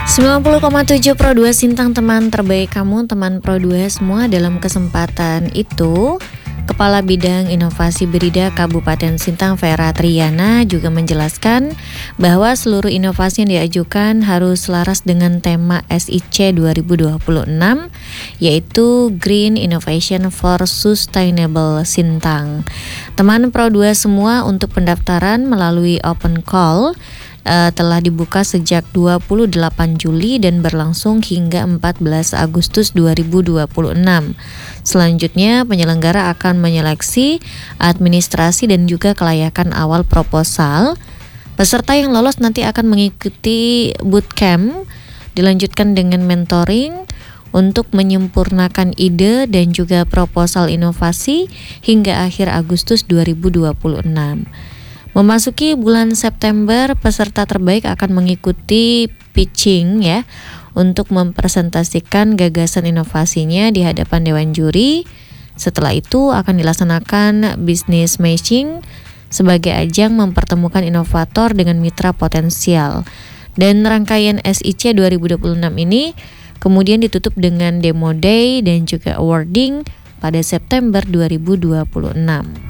90,7 Pro 2 Sintang, teman terbaik kamu, teman Pro 2 semua. Dalam kesempatan itu, Kepala Bidang Inovasi Berida Kabupaten Sintang Vera Triana juga menjelaskan bahwa seluruh inovasi yang diajukan harus selaras dengan tema SIC 2026, yaitu Green Innovation for Sustainable Sintang. Teman Pro 2 semua, untuk pendaftaran melalui open call telah dibuka sejak 28 Juli dan berlangsung hingga 14 Agustus 2026. Selanjutnya, penyelenggara akan menyeleksi administrasi dan juga kelayakan awal proposal. Peserta yang lolos nanti akan mengikuti bootcamp, dilanjutkan dengan mentoring untuk menyempurnakan ide dan juga proposal inovasi hingga akhir Agustus 2026. Memasuki bulan September, peserta terbaik akan mengikuti pitching ya, untuk mempresentasikan gagasan inovasinya di hadapan dewan juri. Setelah itu akan dilaksanakan business matching sebagai ajang mempertemukan inovator dengan mitra potensial. Dan rangkaian SIC 2026 ini kemudian ditutup dengan demo day dan juga awarding pada September 2026.